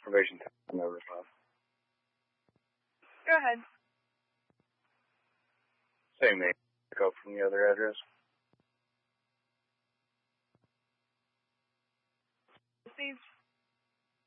Probation time, no response. Go ahead. Same name. Pick up from the other address. Steve.